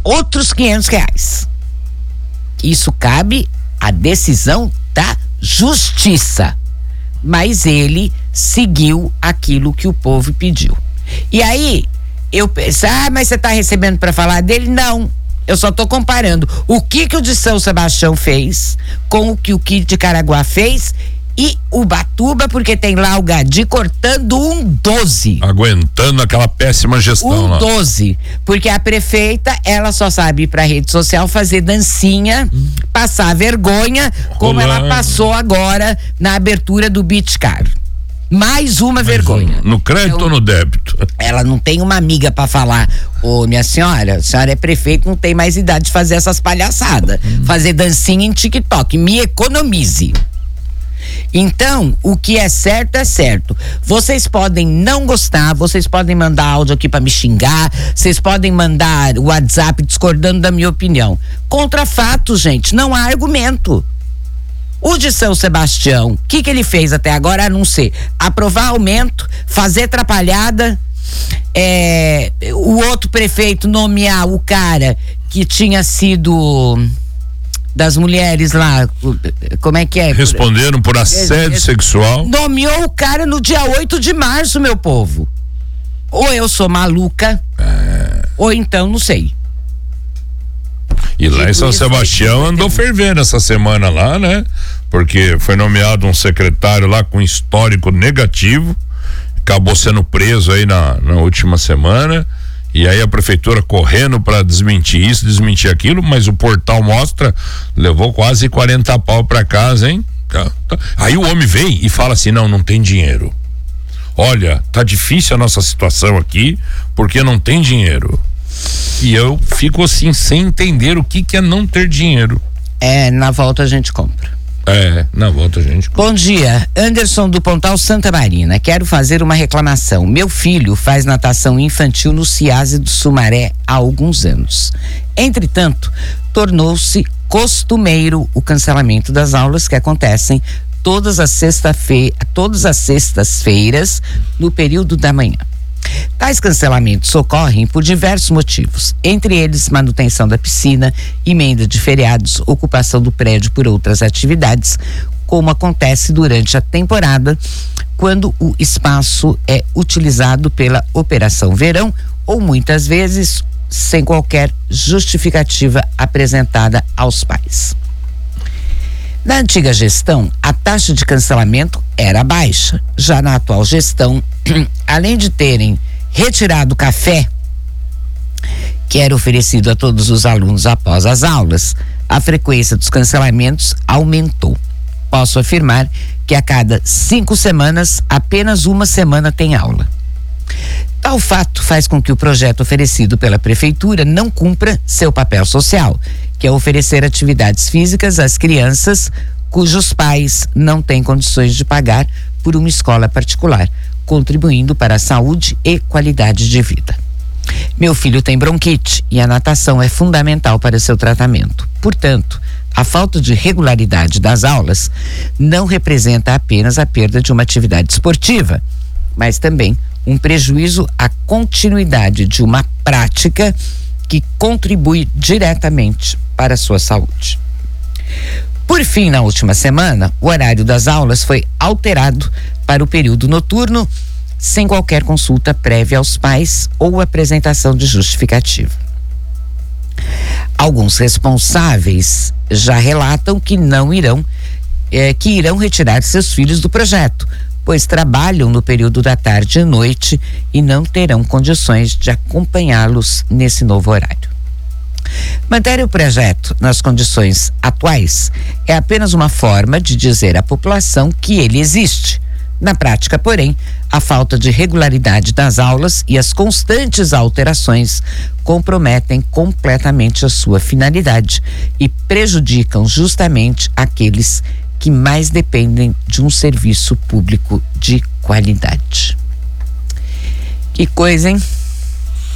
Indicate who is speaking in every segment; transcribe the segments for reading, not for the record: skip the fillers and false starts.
Speaker 1: outros R$500. Isso cabe à decisão da justiça. Mas ele seguiu aquilo que o povo pediu. E aí, eu pensei, mas você está recebendo para falar dele? Não, eu só estou comparando o que o de São Sebastião fez com o que de Caraguá fez e Ubatuba, porque tem lá o Gadi cortando um 12.
Speaker 2: Aguentando aquela péssima gestão lá.
Speaker 1: 12, porque a prefeita, ela só sabe ir pra rede social fazer dancinha, passar vergonha, como ela passou agora na abertura do Beach Car. Mais uma vergonha.
Speaker 2: No crédito então, ou no débito?
Speaker 1: Ela não tem uma amiga pra falar, minha senhora, a senhora é prefeita, não tem mais idade de fazer essas palhaçadas, fazer dancinha em TikTok, me economize. Então, o que é certo. Vocês podem não gostar, vocês podem mandar áudio aqui pra me xingar, vocês podem mandar WhatsApp discordando da minha opinião. Contra fato, gente, não há argumento. O de São Sebastião, o que ele fez até agora? A não ser aprovar aumento, fazer atrapalhada, o outro prefeito nomear o cara que tinha sido das mulheres lá, como é que é?
Speaker 2: Responderam por assédio sexual.
Speaker 1: Nomeou o cara no dia 8 de março, meu povo. Ou eu sou maluca, ou então não sei.
Speaker 2: E lá em São Sebastião andou fervendo essa semana lá, né? Porque foi nomeado um secretário lá com histórico negativo, acabou sendo preso aí na última semana. E aí a prefeitura correndo para desmentir isso, desmentir aquilo, mas o portal mostra, levou quase 40 pau para casa, hein? Tá. Aí o homem vem e fala assim, não tem dinheiro. Olha, tá difícil a nossa situação aqui, porque não tem dinheiro. E eu fico assim, sem entender o que é não ter dinheiro.
Speaker 1: Na volta a gente compra.
Speaker 2: Na volta a gente compra.
Speaker 1: Bom dia, Anderson do Pontal Santa Marina. Quero fazer uma reclamação. Meu filho faz natação infantil no CIASE do Sumaré há alguns anos. Entretanto, tornou-se costumeiro o cancelamento das aulas que acontecem todas as sextas-feiras no período da manhã. Tais cancelamentos ocorrem por diversos motivos, entre eles manutenção da piscina, emenda de feriados, ocupação do prédio por outras atividades, como acontece durante a temporada, quando o espaço é utilizado pela Operação Verão ou muitas vezes sem qualquer justificativa apresentada aos pais. Na antiga gestão, a taxa de cancelamento era baixa. Já na atual gestão, além de terem retirado o café, que era oferecido a todos os alunos após as aulas, a frequência dos cancelamentos aumentou. Posso afirmar que a cada 5 semanas, apenas uma semana tem aula. Tal fato faz com que o projeto oferecido pela prefeitura não cumpra seu papel social, que é oferecer atividades físicas às crianças cujos pais não têm condições de pagar por uma escola particular, contribuindo para a saúde e qualidade de vida. Meu filho tem bronquite e a natação é fundamental para seu tratamento. Portanto, a falta de regularidade das aulas não representa apenas a perda de uma atividade esportiva, mas também um prejuízo à continuidade de uma prática que contribui diretamente para a sua saúde. Por fim, na última semana, o horário das aulas foi alterado para o período noturno, sem qualquer consulta prévia aos pais ou apresentação de justificativa. Alguns responsáveis já relatam que irão retirar seus filhos do projeto, pois trabalham no período da tarde e noite e não terão condições de acompanhá-los nesse novo horário. Manter o projeto nas condições atuais é apenas uma forma de dizer à população que ele existe. Na prática, porém, a falta de regularidade das aulas e as constantes alterações comprometem completamente a sua finalidade e prejudicam justamente aqueles que mais dependem de um serviço público de qualidade. Que coisa, hein?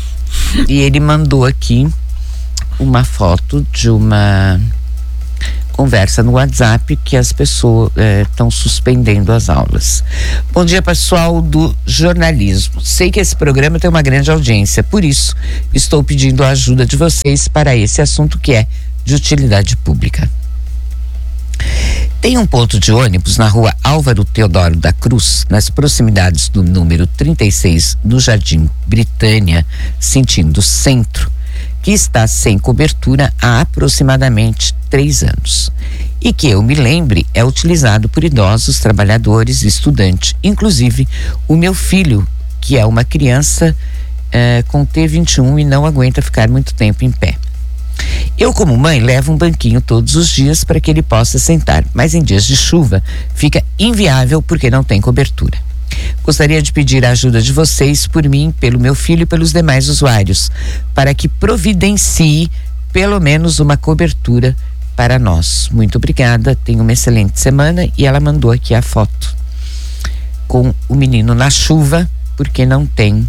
Speaker 1: E ele mandou aqui uma foto de uma conversa no WhatsApp que as pessoas estão suspendendo as aulas. Bom dia, pessoal do jornalismo. Sei que esse programa tem uma grande audiência, por isso estou pedindo a ajuda de vocês para esse assunto que é de utilidade pública. Tem um ponto de ônibus na rua Álvaro Teodoro da Cruz, nas proximidades do número 36, no Jardim Britânia, sentido centro, que está sem cobertura há aproximadamente 3 anos. E que eu me lembre é utilizado por idosos, trabalhadores e estudantes, inclusive o meu filho, que é uma criança com T21 e não aguenta ficar muito tempo em pé. Eu, como mãe, levo um banquinho todos os dias para que ele possa sentar, mas em dias de chuva fica inviável porque não tem cobertura. Gostaria de pedir a ajuda de vocês por mim, pelo meu filho e pelos demais usuários, para que providencie pelo menos uma cobertura para nós. Muito obrigada, tenha uma excelente semana. E ela mandou aqui a foto com o menino na chuva, porque não tem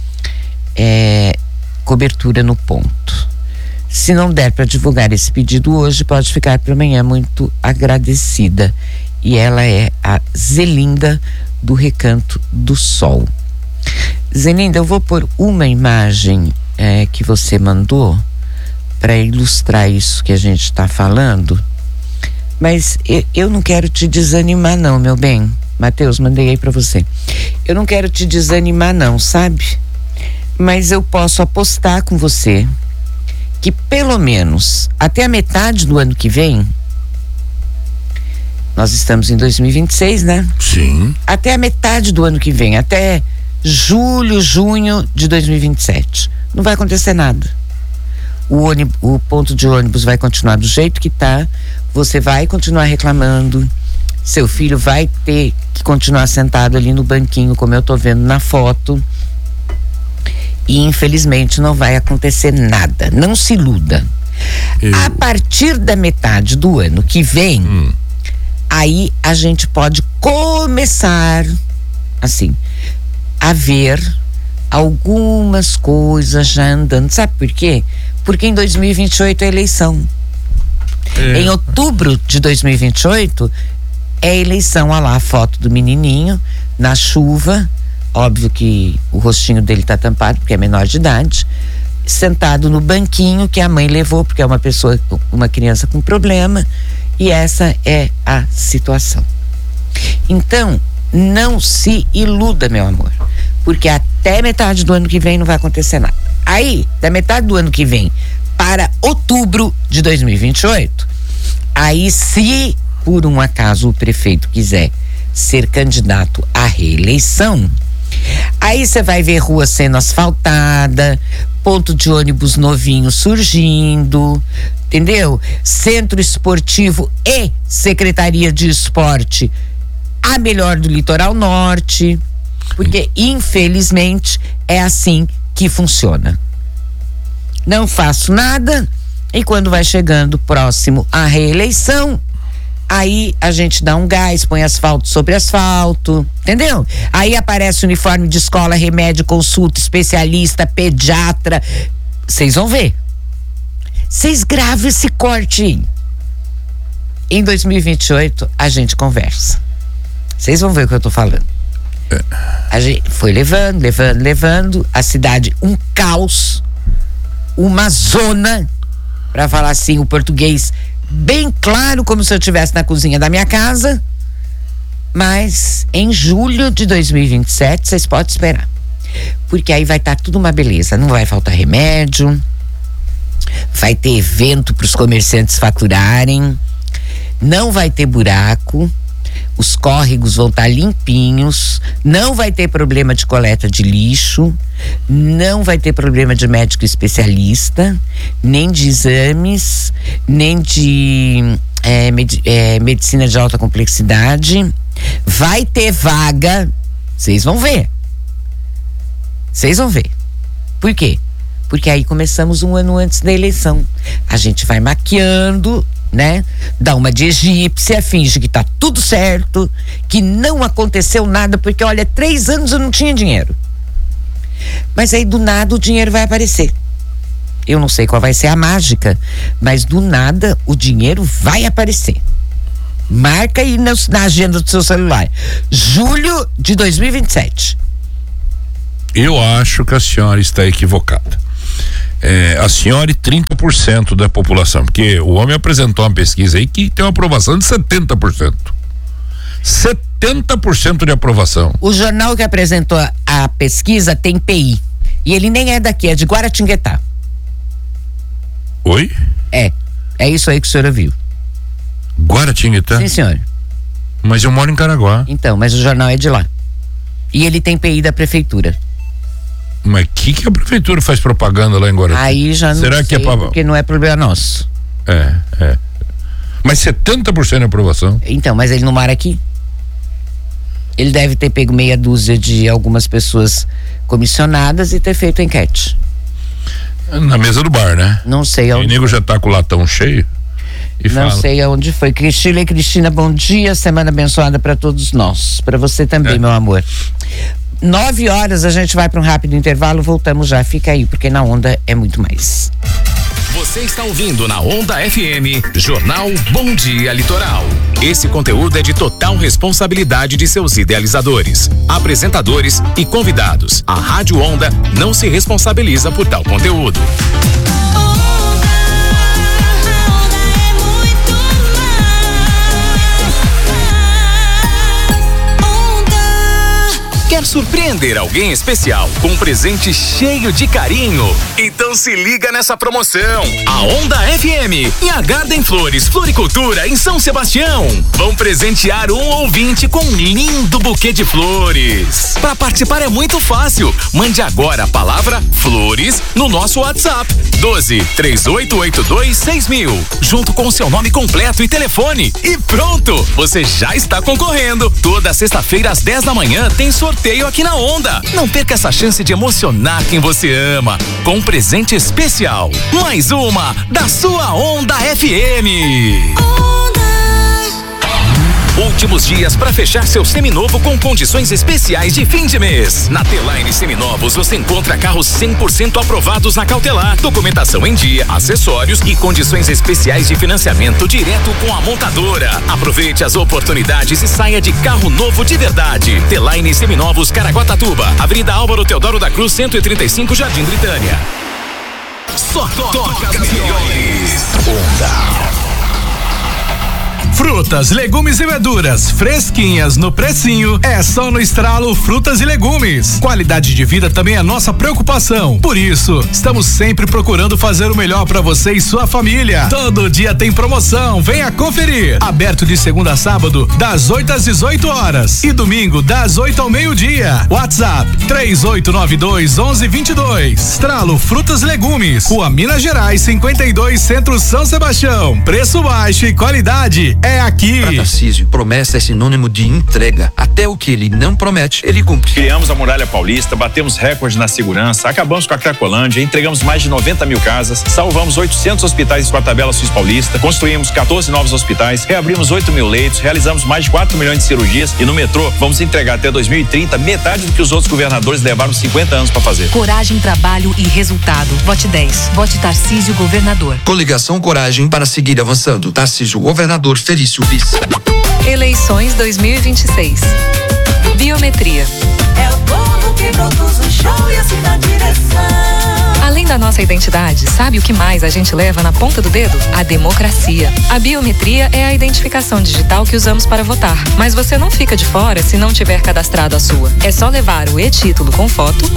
Speaker 1: cobertura no ponto. Se não der para divulgar esse pedido hoje, pode ficar para amanhã. Muito agradecida. E ela é a Zelinda do Recanto do Sol. Zelinda, eu vou pôr uma imagem que você mandou para ilustrar isso que a gente está falando, mas eu não quero te desanimar não, meu bem. Matheus, mandei aí para você. Eu não quero te desanimar não, sabe? Mas eu posso apostar com você que pelo menos até a metade do ano que vem, nós estamos em 2026, né?
Speaker 2: Sim.
Speaker 1: Até a metade do ano que vem, até julho, junho de 2027, não vai acontecer nada. O ponto de ônibus vai continuar do jeito que tá, você vai continuar reclamando, seu filho vai ter que continuar sentado ali no banquinho, como eu tô vendo na foto, e infelizmente não vai acontecer nada. Não se iluda. A partir da metade do ano que vem, aí a gente pode começar assim a ver algumas coisas já andando. Sabe por quê? Porque em 2028 é eleição. Em outubro de 2028 é eleição. Olha lá a foto do menininho na chuva. Óbvio que o rostinho dele tá tampado porque é menor de idade, sentado no banquinho que a mãe levou porque é uma criança com problema, e essa é a situação. Então, não se iluda, meu amor, porque até metade do ano que vem não vai acontecer nada. Aí, da metade do ano que vem para outubro de 2028, aí se por um acaso o prefeito quiser ser candidato à reeleição, aí você vai ver rua sendo asfaltada, ponto de ônibus novinho surgindo, entendeu? Centro esportivo e Secretaria de Esporte, a melhor do Litoral Norte, porque infelizmente é assim que funciona. Não faço nada e quando vai chegando próximo à reeleição, aí a gente dá um gás, põe asfalto sobre asfalto, entendeu? Aí aparece uniforme de escola, remédio, consulta, especialista, pediatra. Vocês vão ver. Vocês gravam esse corte aí. Em 2028 a gente conversa. Vocês vão ver o que eu tô falando. A gente foi levando a cidade um caos, uma zona, pra falar assim o português bem claro, como se eu estivesse na cozinha da minha casa. Mas em julho de 2027 vocês podem esperar, porque aí vai estar tudo uma beleza. Não vai faltar remédio, vai ter evento para os comerciantes faturarem, não vai ter buraco, os córregos vão estar limpinhos, não vai ter problema de coleta de lixo, não vai ter problema de médico especialista, nem de exames, nem de medicina de alta complexidade. Vai ter vaga, vocês vão ver. Por quê? Porque aí começamos um ano antes da eleição. A gente vai maquiando, né? Dá uma de egípcia, finge que tá tudo certo, que não aconteceu nada, porque olha, 3 anos eu não tinha dinheiro. Mas aí do nada o dinheiro vai aparecer. Eu não sei qual vai ser a mágica, mas do nada o dinheiro vai aparecer. Marca aí na agenda do seu celular. Julho de 2027.
Speaker 2: Eu acho que a senhora está equivocada. A senhora e 30% da população, porque o homem apresentou uma pesquisa aí que tem uma aprovação de 70%. 70% de aprovação.
Speaker 1: O jornal que apresentou a pesquisa tem PI. E ele nem é daqui, é de Guaratinguetá.
Speaker 2: Oi?
Speaker 1: É isso aí que a senhora viu.
Speaker 2: Guaratinguetá?
Speaker 1: Sim, senhor.
Speaker 2: Mas eu moro em Caraguá.
Speaker 1: Então, mas o jornal é de lá. E ele tem PI da prefeitura.
Speaker 2: Mas que a prefeitura faz propaganda lá em Guaratinguetá?
Speaker 1: Aí já não
Speaker 2: Será
Speaker 1: sei,
Speaker 2: que
Speaker 1: porque não é problema nosso.
Speaker 2: Mas 70% de aprovação.
Speaker 1: Então, mas ele não mora aqui? Ele deve ter pego meia dúzia de algumas pessoas comissionadas e ter feito enquete.
Speaker 2: Na mesa do bar, né?
Speaker 1: Não sei aonde.
Speaker 2: O nego já tá com o latão cheio e
Speaker 1: não
Speaker 2: fala.
Speaker 1: sei aonde foi. Cristina, bom dia, semana abençoada para todos nós. Para você também, meu amor. 9h, a gente vai para um rápido intervalo, voltamos já. Fica aí, porque na Onda é muito mais.
Speaker 3: Você está ouvindo na Onda FM, Jornal Bom Dia Litoral. Esse conteúdo é de total responsabilidade de seus idealizadores, apresentadores e convidados. A Rádio Onda não se responsabiliza por tal conteúdo. Quer surpreender alguém especial com um presente cheio de carinho? Então se liga nessa promoção. A Onda FM e a Garden Flores Floricultura em São Sebastião vão presentear um ouvinte com um lindo buquê de flores. Para participar é muito fácil. Mande agora a palavra flores no nosso WhatsApp 12-3882-6000, junto com o seu nome completo e telefone. E pronto, você já está concorrendo. Toda sexta-feira às 10 da manhã tem sorteio aqui na Onda. Não perca essa chance de emocionar quem você ama com um presente especial. Mais uma da sua Onda FM. Últimos dias para fechar seu seminovo com condições especiais de fim de mês. Na T-Line Seminovos você encontra carros 100% aprovados na Cautelar, documentação em dia, acessórios e condições especiais de financiamento direto com a montadora. Aproveite as oportunidades e saia de carro novo de verdade. T-Line Seminovos Caraguatatuba, Avenida Álvaro Teodoro da Cruz 135, Jardim Britânia. Só toca as melhores. Onda.
Speaker 4: Frutas, legumes e verduras fresquinhas no precinho é só no Estralo Frutas e Legumes. Qualidade de vida também é nossa preocupação. Por isso, estamos sempre procurando fazer o melhor para você e sua família. Todo dia tem promoção, venha conferir. Aberto de segunda a sábado, das 8 às 18 horas e domingo das 8 ao meio-dia. WhatsApp 3892-1122. Estralo Frutas e Legumes, Rua Minas Gerais 52, Centro São Sebastião. Preço baixo e qualidade é aqui.
Speaker 5: Para Tarcísio, promessa é sinônimo de entrega. Até o que ele não promete, ele cumpre.
Speaker 6: Criamos a Muralha Paulista, batemos recorde na segurança, acabamos com a Cracolândia, entregamos mais de 90 mil casas, salvamos 800 hospitais com a tabela Suíça Paulista, construímos 14 novos hospitais, reabrimos 8 mil leitos, realizamos mais de 4 milhões de cirurgias e no metrô vamos entregar até 2030 metade do que os outros governadores levaram 50 anos para fazer.
Speaker 7: Coragem, trabalho e resultado. Vote 10. Vote Tarcísio Governador.
Speaker 5: Coligação Coragem para seguir avançando. Tarcísio Governador, Felício Vice.
Speaker 7: Eleições 2026. Biometria.
Speaker 8: É o povo que produz o show e assim na direção.
Speaker 7: Além da nossa identidade, sabe o que mais a gente leva na ponta do dedo? A democracia. A biometria é a identificação digital que usamos para votar. Mas você não fica de fora se não tiver cadastrado a sua. É só levar o e-título com foto